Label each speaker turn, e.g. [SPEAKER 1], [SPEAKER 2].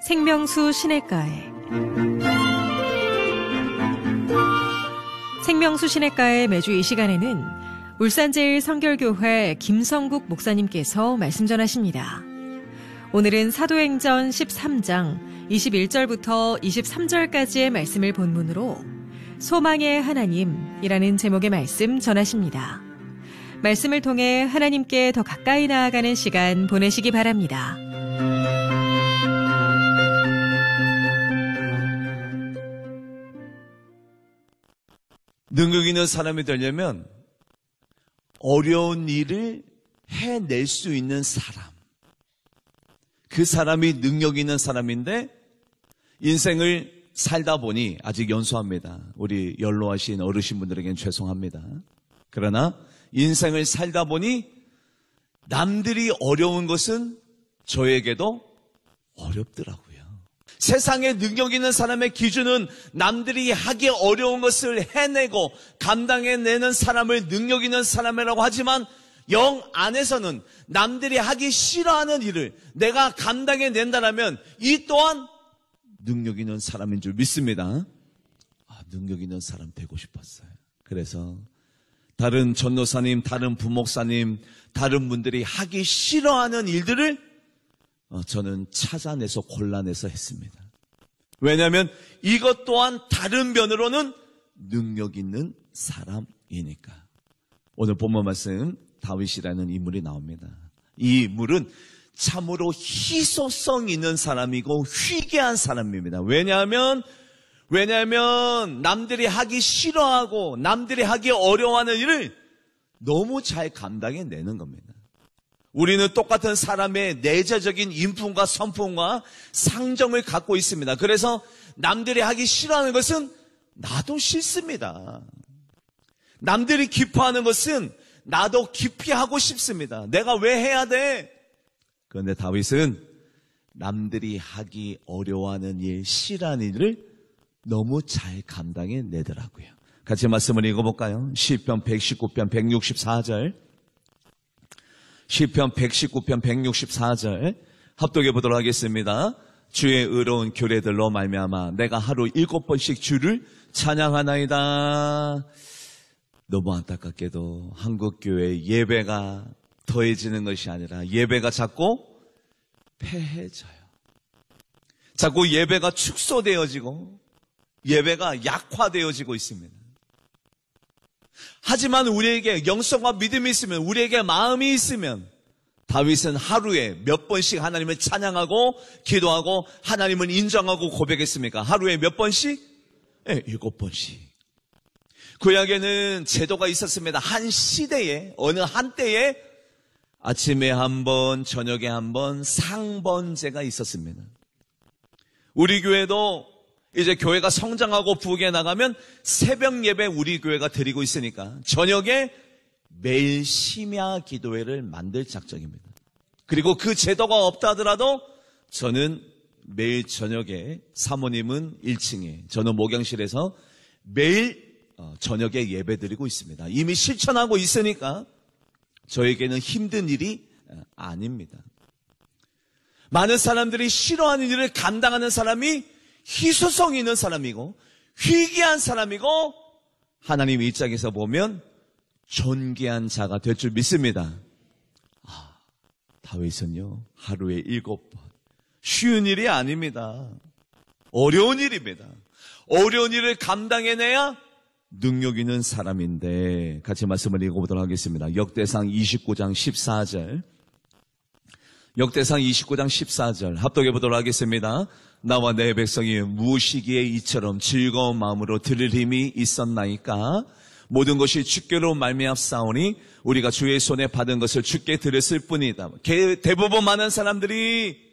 [SPEAKER 1] 생명수 시냇가에 생명수 시냇가에 매주 이 시간에는 울산제일성결교회 김성국 목사님께서 말씀 전하십니다. 오늘은 사도행전 13장 21절부터 23절까지의 말씀을 본문으로 소망의 하나님이라는 제목의 말씀 전하십니다. 말씀을 통해 하나님께 더 가까이 나아가는 시간 보내시기 바랍니다.
[SPEAKER 2] 능력 있는 사람이 되려면 어려운 일을 해낼 수 있는 사람, 그 사람이 능력 있는 사람인데 인생을 살다 보니 아직 연소합니다. 우리 연로하신 어르신분들에겐 죄송합니다. 그러나 인생을 살다 보니 남들이 어려운 것은 저에게도 어렵더라고요. 세상에 능력 있는 사람의 기준은 남들이 하기 어려운 것을 해내고 감당해내는 사람을 능력 있는 사람이라고 하지만 영 안에서는 남들이 하기 싫어하는 일을 내가 감당해낸다면 이 또한 능력 있는 사람인 줄 믿습니다. 능력 있는 사람 되고 싶었어요. 그래서 다른 전도사님, 다른 부목사님, 다른 분들이 하기 싫어하는 일들을 저는 찾아내서 골라내서 했습니다. 왜냐하면 이것 또한 다른 면으로는 능력 있는 사람이니까. 오늘 본문 말씀 다윗이라는 인물이 나옵니다. 이 인물은 참으로 희소성 있는 사람이고 희귀한 사람입니다. 왜냐하면 남들이 하기 싫어하고 남들이 하기 어려워하는 일을 너무 잘 감당해내는 겁니다. 우리는 똑같은 사람의 내재적인 인품과 성품과 상정을 갖고 있습니다. 그래서 남들이 하기 싫어하는 것은 나도 싫습니다. 남들이 기뻐하는 것은 나도 깊이 하고 싶습니다. 내가 왜 해야 돼? 그런데 다윗은 남들이 하기 어려워하는 일, 싫어하는 일을 너무 잘 감당해내더라고요. 같이 말씀을 읽어볼까요? 시편 119편 164절. 시편 119편 164절 합독해 보도록 하겠습니다. 주의 의로운 규례들로 말미암아 내가 하루 7번씩 주를 찬양하나이다. 너무 안타깝게도 한국교회 예배가 더해지는 것이 아니라 예배가 자꾸 패해져요. 자꾸 예배가 축소되어지고 예배가 약화되어지고 있습니다. 하지만 우리에게 영성과 믿음이 있으면, 우리에게 마음이 있으면 다윗은 하루에 몇 번씩 하나님을 찬양하고 기도하고 하나님을 인정하고 고백했습니까? 하루에 몇 번씩? 7번씩. 구약에는 제도가 있었습니다. 한 시대에, 어느 한때에 아침에 한 번, 저녁에 한 번 상번제가 있었습니다. 우리 교회도 이제 교회가 성장하고 부흥해 나가면 새벽 예배 우리 교회가 드리고 있으니까 저녁에 매일 심야 기도회를 만들 작정입니다. 그리고 그 제도가 없다 하더라도 저는 매일 저녁에, 사모님은 1층에, 저는 목양실에서 매일 저녁에 예배 드리고 있습니다. 이미 실천하고 있으니까 저에게는 힘든 일이 아닙니다. 많은 사람들이 싫어하는 일을 감당하는 사람이 희소성 있는 사람이고 희귀한 사람이고 하나님 입장에서 보면 존귀한 자가 될 줄 믿습니다. 다윗은요 하루에 7번. 쉬운 일이 아닙니다. 어려운 일입니다. 어려운 일을 감당해내야 능력 있는 사람인데 같이 말씀을 읽어보도록 하겠습니다. 역대상 29장 14절. 역대상 29장 14절 합독해 보도록 하겠습니다. 나와 내 백성이 무시기에 이처럼 즐거운 마음으로 들을 힘이 있었나이까? 모든 것이 주께로 말미암사오니 우리가 주의 손에 받은 것을 주께 드렸을 뿐이다. 대부분 많은 사람들이